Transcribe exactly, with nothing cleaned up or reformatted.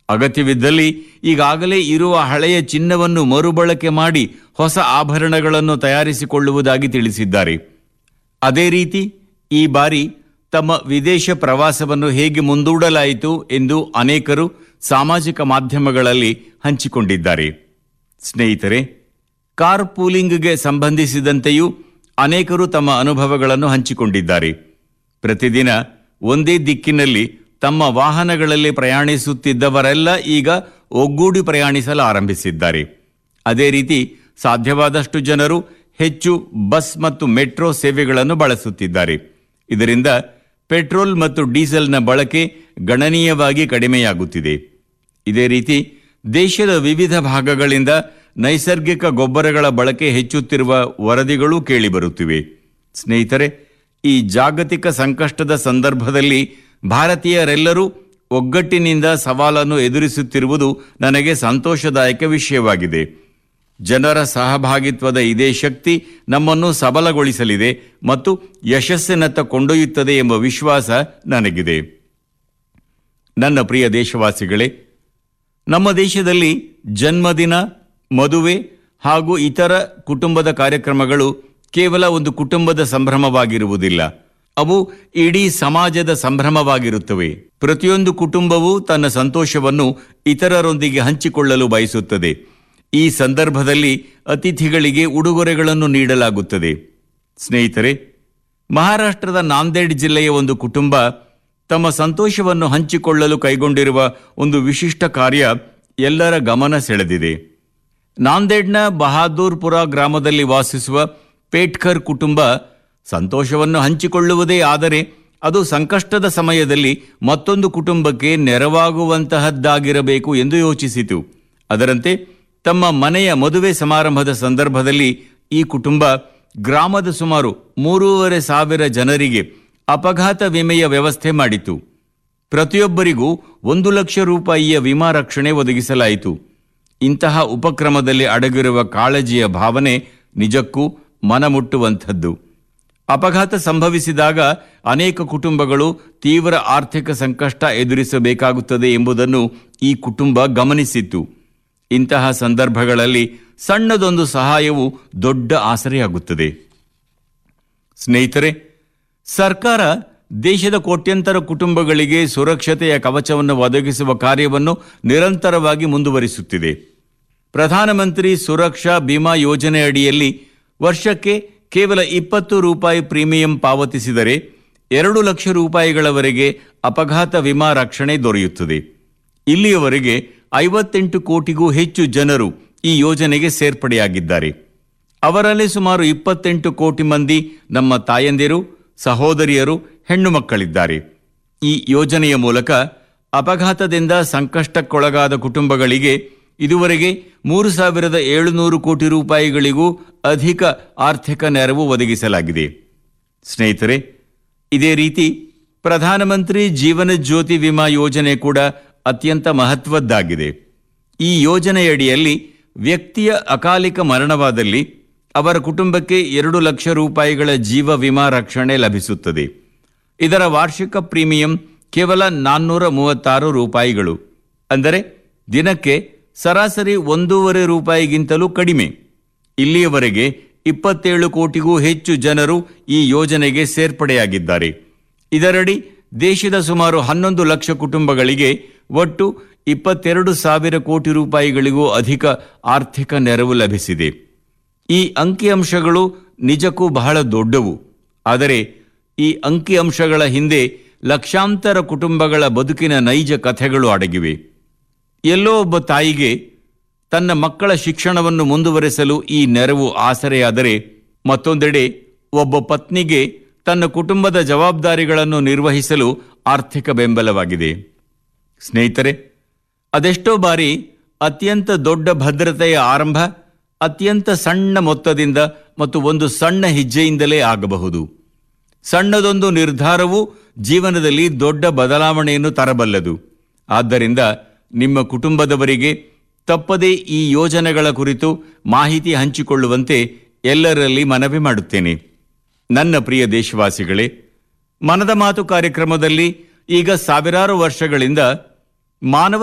ಅಗತ್ಯವಿದ್ದಲ್ಲಿ ಈಗಾಗಲೇ ಇರುವ ಹಳೆಯ ಚಿನ್ನವನ್ನು ಮರುಬಳಕೆ ಮಾಡಿ ಹೊಸ ಆಭರಣಗಳನ್ನು ತಯಾರಿಸಿಕೊಳ್ಳುವುದಾಗಿ ತಿಳಿಸಿದ್ದಾರೆ. ಅದೇ ರೀತಿ ಈ ಬಾರಿ ತಮ್ಮ ವಿದೇಶ ಪ್ರವಾಸವನ್ನು ಹೇಗೆ ಮುಂದೂಡಲಾಯಿತು ಎಂದು ಅನೇಕರು ಸಾಮಾಜಿಕ ಮಾಧ್ಯಮಗಳಲ್ಲಿ ಹಂಚಿಕೊಂಡಿದ್ದಾರೆ. ಸ್ನೇಹಿತರೆ, ಕಾರ್ ಪೂಲಿಂಗ್ಗೆ ಸಂಬಂಧಿಸಿದಂತೆಯೂ ಅನೇಕರು ತಮ್ಮ ಅನುಭವಗಳನ್ನು ಹಂಚಿಕೊಂಡಿದ್ದಾರೆ. ಪ್ರತಿದಿನ ಒಂದೇ ದಿಕ್ಕಿನಲ್ಲಿ ತಮ್ಮ ವಾಹನಗಳಲ್ಲಿ ಪ್ರಯಾಣಿಸುತ್ತಿದ್ದವರೆಲ್ಲ ಈಗ ಒಗ್ಗೂಡಿ ಪ್ರಯಾಣಿಸಲು ಆರಂಭಿಸಿದ್ದಾರೆ. ಅದೇ ರೀತಿ ಸಾಧ್ಯವಾದಷ್ಟು ಜನರು ಹೆಚ್ಚು ಬಸ್ ಮತ್ತು ಮೆಟ್ರೋ ಸೇವೆಗಳನ್ನು ಬಳಸುತ್ತಿದ್ದಾರೆ. ಇದರಿಂದ ಪೆಟ್ರೋಲ್ ಮತ್ತು ಡೀಸೆಲ್ನ ಬಳಕೆ ಗಣನೀಯವಾಗಿ ಕಡಿಮೆಯಾಗುತ್ತಿದೆ. ಇದೇ ರೀತಿ ದೇಶದ ವಿವಿಧ ಭಾಗಗಳಿಂದ ನೈಸರ್ಗಿಕ ಗೊಬ್ಬರಗಳ ಬಳಕೆ ಹೆಚ್ಚುತ್ತಿರುವ ವರದಿಗಳು ಕೇಳಿಬರುತ್ತಿವೆ. ಸ್ನೇಹಿತರೆ, ಈ ಜಾಗತಿಕ ಸಂಕಷ್ಟದ ಸಂದರ್ಭದಲ್ಲಿ ಭಾರತೀಯರೆಲ್ಲರೂ ಒಗ್ಗಟ್ಟಿನಿಂದ ಸವಾಲನ್ನು ಎದುರಿಸುತ್ತಿರುವುದು ನನಗೆ ಸಂತೋಷದಾಯಕ ವಿಷಯವಾಗಿದೆ. ಜನರ ಸಹಭಾಗಿತ್ವದ ಇದೇ ಶಕ್ತಿ ನಮ್ಮನ್ನು ಸಬಲಗೊಳಿಸಲಿದೆ ಮತ್ತು ಯಶಸ್ಸಿನತ್ತ ಕೊಂಡೊಯ್ಯುತ್ತದೆ ಎಂಬ ವಿಶ್ವಾಸ ನನಗಿದೆ. ನನ್ನ ಪ್ರಿಯ ದೇಶವಾಸಿಗಳೇ, ನಮ್ಮ ದೇಶದಲ್ಲಿ ಜನ್ಮದಿನ, ಮದುವೆ ಹಾಗೂ ಇತರ ಕುಟುಂಬದ ಕಾರ್ಯಕ್ರಮಗಳು ಕೇವಲ ಒಂದು ಕುಟುಂಬದ ಸಂಭ್ರಮವಾಗಿರುವುದಿಲ್ಲ. ಅವು ಇಡೀ ಸಮಾಜದ ಸಂಭ್ರಮವಾಗಿರುತ್ತವೆ. ಪ್ರತಿಯೊಂದು ಕುಟುಂಬವೂ ತನ್ನ ಸಂತೋಷವನ್ನು ಇತರರೊಂದಿಗೆ ಹಂಚಿಕೊಳ್ಳಲು ಬಯಸುತ್ತದೆ. ಈ ಸಂದರ್ಭದಲ್ಲಿ ಅತಿಥಿಗಳಿಗೆ ಉಡುಗೊರೆಗಳನ್ನು ನೀಡಲಾಗುತ್ತದೆ. ಸ್ನೇಹಿತರೆ, ಮಹಾರಾಷ್ಟ್ರದ ನಾಂದೇಡ್ ಜಿಲ್ಲೆಯ ಒಂದು ಕುಟುಂಬ ತಮ್ಮ ಸಂತೋಷವನ್ನು ಹಂಚಿಕೊಳ್ಳಲು ಕೈಗೊಂಡಿರುವ ಒಂದು ವಿಶಿಷ್ಟ ಕಾರ್ಯ ಎಲ್ಲರ ಗಮನ ಸೆಳೆದಿದೆ. ನಾಂದೇಡ್ನ ಬಹಾದೂರ್ಪುರ ಗ್ರಾಮದಲ್ಲಿ ವಾಸಿಸುವ ಪೇಟ್ಕರ್ ಕುಟುಂಬ ಸಂತೋಷವನ್ನು ಹಂಚಿಕೊಳ್ಳುವುದೇ ಆದರೆ ಅದು ಸಂಕಷ್ಟದ ಸಮಯದಲ್ಲಿ ಮತ್ತೊಂದು ಕುಟುಂಬಕ್ಕೆ ನೆರವಾಗುವಂತಹದ್ದಾಗಿರಬೇಕು ಎಂದು ಯೋಚಿಸಿತು. ಅದರಂತೆ ತಮ್ಮ ಮನೆಯ ಮದುವೆ ಸಮಾರಂಭದ ಸಂದರ್ಭದಲ್ಲಿ ಈ ಕುಟುಂಬ ಗ್ರಾಮದ ಸುಮಾರು ಮೂರೂವರೆ ಸಾವಿರ ಜನರಿಗೆ ಅಪಘಾತ ವಿಮೆಯ ವ್ಯವಸ್ಥೆ ಮಾಡಿತು. ಪ್ರತಿಯೊಬ್ಬರಿಗೂ ಒಂದು ಲಕ್ಷ ರೂಪಾಯಿಯ ವಿಮಾ ರಕ್ಷಣೆ ಒದಗಿಸಲಾಯಿತು. ಇಂತಹ ಉಪಕ್ರಮದಲ್ಲಿ ಅಡಗಿರುವ ಕಾಳಜಿಯ ಭಾವನೆ ನಿಜಕ್ಕೂ ಮನಮುಟ್ಟುವಂಥದ್ದು. ಅಪಘಾತ ಸಂಭವಿಸಿದಾಗ ಅನೇಕ ಕುಟುಂಬಗಳು ತೀವ್ರ ಆರ್ಥಿಕ ಸಂಕಷ್ಟ ಎದುರಿಸಬೇಕಾಗುತ್ತದೆ ಎಂಬುದನ್ನು ಈ ಕುಟುಂಬ ಗಮನಿಸಿತ್ತು. ಇಂತಹ ಸಂದರ್ಭಗಳಲ್ಲಿ ಸಣ್ಣದೊಂದು ಸಹಾಯವು ದೊಡ್ಡ ಆಸರೆಯಾಗುತ್ತದೆ. ಸ್ನೇಹಿತರೆ, ಸರ್ಕಾರ ದೇಶದ ಕೋಟ್ಯಂತರ ಕುಟುಂಬಗಳಿಗೆ ಸುರಕ್ಷತೆಯ ಕವಚವನ್ನು ಒದಗಿಸುವ ಕಾರ್ಯವನ್ನು ನಿರಂತರವಾಗಿ ಮುಂದುವರಿಸುತ್ತಿದೆ. ಪ್ರಧಾನಮಂತ್ರಿ ಸುರಕ್ಷಾ ಬಿಮಾ ಯೋಜನೆ ಅಡಿಯಲ್ಲಿ ವರ್ಷಕ್ಕೆ ಕೇವಲ ಇಪ್ಪತ್ತು ರೂಪಾಯಿ ಪ್ರೀಮಿಯಂ ಪಾವತಿಸಿದರೆ ಎರಡು ಲಕ್ಷ ರೂಪಾಯಿಗಳವರೆಗೆ ಅಪಘಾತ ವಿಮಾ ರಕ್ಷಣೆ ದೊರೆಯುತ್ತದೆ. ಇಲ್ಲಿಯವರೆಗೆ ಐವತ್ತೆಂಟು ಕೋಟಿಗೂ ಹೆಚ್ಚು ಜನರು ಈ ಯೋಜನೆಗೆ ಸೇರ್ಪಡೆಯಾಗಿದ್ದಾರೆ. ಅವರಲ್ಲಿ ಸುಮಾರು ಇಪ್ಪತ್ತೆಂಟು ಕೋಟಿ ಮಂದಿ ನಮ್ಮ ತಾಯಂದಿರು, ಸಹೋದರಿಯರು, ಹೆಣ್ಣು ಮಕ್ಕಳಿದ್ದಾರೆ. ಈ ಯೋಜನೆಯ ಮೂಲಕ ಅಪಘಾತದಿಂದ ಸಂಕಷ್ಟಕ್ಕೊಳಗಾದ ಕುಟುಂಬಗಳಿಗೆ ಇದುವರೆಗೆ ಮೂರು ಸಾವಿರದ ಏಳುನೂರು ಕೋಟಿ ರೂಪಾಯಿಗಳಿಗೂ ಅಧಿಕ ಆರ್ಥಿಕ ನೆರವು ಒದಗಿಸಲಾಗಿದೆ. ಸ್ನೇಹಿತರೆ, ಇದೇ ರೀತಿ ಪ್ರಧಾನಮಂತ್ರಿ ಜೀವನ ಜ್ಯೋತಿ ವಿಮಾ ಯೋಜನೆ ಕೂಡ ಅತ್ಯಂತ ಮಹತ್ವದ್ದಾಗಿದೆ. ಈ ಯೋಜನೆಯಡಿಯಲ್ಲಿ ವ್ಯಕ್ತಿಯ ಅಕಾಲಿಕ ಮರಣವಾದಲ್ಲಿ ಅವರ ಕುಟುಂಬಕ್ಕೆ ಎರಡು ಲಕ್ಷ ರೂಪಾಯಿಗಳ ಜೀವ ವಿಮಾ ರಕ್ಷಣೆ ಲಭಿಸುತ್ತದೆ. ಇದರ ವಾರ್ಷಿಕ ಪ್ರೀಮಿಯಂ ಕೇವಲ ನಾನ್ನೂರ ಮೂವತ್ತಾರು ರೂಪಾಯಿಗಳು, ಅಂದರೆ ದಿನಕ್ಕೆ ಸರಾಸರಿ ಒಂದೂವರೆ ರೂಪಾಯಿಗಿಂತಲೂ ಕಡಿಮೆ. ಇಲ್ಲಿಯವರೆಗೆ ಇಪ್ಪತ್ತೇಳು ಕೋಟಿಗೂ ಹೆಚ್ಚು ಜನರು ಈ ಯೋಜನೆಗೆ ಸೇರ್ಪಡೆಯಾಗಿದ್ದಾರೆ. ಇದರಡಿ ದೇಶದ ಸುಮಾರು ಹನ್ನೊಂದು ಲಕ್ಷ ಕುಟುಂಬಗಳಿಗೆ ಒಟ್ಟು ಇಪ್ಪತ್ತೆರಡು ಸಾವಿರ ಕೋಟಿ ರೂಪಾಯಿಗಳಿಗೂ ಅಧಿಕ ಆರ್ಥಿಕ ನೆರವು ಲಭಿಸಿದೆ. ಈ ಅಂಕಿಅಂಶಗಳು ನಿಜಕ್ಕೂ ಬಹಳ ದೊಡ್ಡವು. ಆದರೆ ಈ ಅಂಕಿಅಂಶಗಳ ಹಿಂದೆ ಲಕ್ಷಾಂತರ ಕುಟುಂಬಗಳ ಬದುಕಿನ ನೈಜ ಕಥೆಗಳು ಅಡಗಿವೆ. ಎಲ್ಲೋ ಒಬ್ಬ ತಾಯಿಗೆ ತನ್ನ ಮಕ್ಕಳ ಶಿಕ್ಷಣವನ್ನು ಮುಂದುವರೆಸಲು ಈ ನೆರವು ಆಸರೆಯಾದರೆ, ಮತ್ತೊಂದೆಡೆ ಒಬ್ಬ ಪತ್ನಿಗೆ ತನ್ನ ಕುಟುಂಬದ ಜವಾಬ್ದಾರಿಗಳನ್ನು ನಿರ್ವಹಿಸಲು ಆರ್ಥಿಕ ಬೆಂಬಲವಾಗಿದೆ. ಸ್ನೇಹಿತರೆ, ಅದೆಷ್ಟೋ ಬಾರಿ ಅತ್ಯಂತ ದೊಡ್ಡ ಭದ್ರತೆಯ ಆರಂಭ ಅತ್ಯಂತ ಸಣ್ಣ ಮೊತ್ತದಿಂದ ಮತ್ತು ಒಂದು ಸಣ್ಣ ಹೆಜ್ಜೆಯಿಂದಲೇ ಆಗಬಹುದು. ಸಣ್ಣದೊಂದು ನಿರ್ಧಾರವು ಜೀವನದಲ್ಲಿ ದೊಡ್ಡ ಬದಲಾವಣೆಯನ್ನು ತರಬಲ್ಲದು. ಆದ್ದರಿಂದ ನಿಮ್ಮ ಕುಟುಂಬದವರಿಗೆ ತಪ್ಪದೇ ಈ ಯೋಜನೆಗಳ ಕುರಿತು ಮಾಹಿತಿ ಹಂಚಿಕೊಳ್ಳುವಂತೆ ಎಲ್ಲರಲ್ಲಿ ಮನವಿ ಮಾಡುತ್ತೇನೆ. ನನ್ನ ಪ್ರಿಯ ದೇಶವಾಸಿಗಳೇ, ಮನದ ಮಾತು ಕಾರ್ಯಕ್ರಮದಲ್ಲಿ ಈಗ ಸಾವಿರಾರು ವರ್ಷಗಳಿಂದ ಮಾನವ